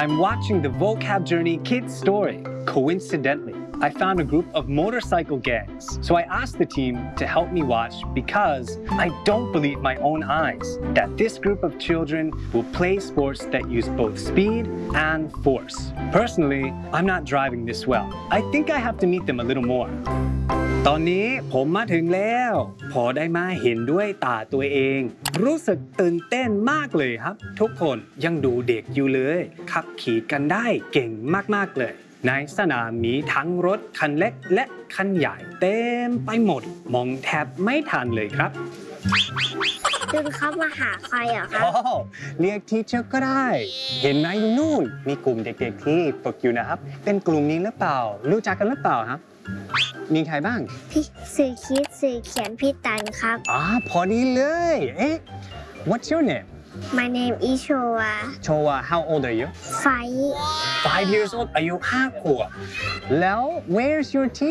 I'm watching the Vocab Journey Kids story. Coincidentally, I found a group of motorcycle gangs. So I asked the team to help me watch because I don't believe my own eyes that this group of children will play sports that use both speed and force. Personally, I'm not driving this well. I think I have to meet them a little more. ตอนนี้ผมมาถึงแล้วพอได้มาเห็นด้วยตาตัวเองรู้สึกตื่นเต้นมากเลยครับทุกคนยังดูเด็กอยู่เลยขับขี่กันได้เก่งมากๆเลยในสนามมีทั้งรถคันเล็กและคันใหญ่เต็มไปหมดมองแทบไม่ทันเลยครับคุณครับมาหาใครเหรอครับเรียกทีเชอร์ก็ได้เห็นไหมนู่นมีกลุ่มเด็กๆที่ฝึกอยู่นะครับเป็นกลุ่มนี้หรือเปล่ารู้จักกันหรือเปล่าครับมีใครบ้างพี่สื่อคิดสื่อเขียนพี่ตันครับพอดีเลยWhat's your name My name is Showa Showa how old are you 5 5 years old อายุ5 ขวบแล้ว Where's your teacher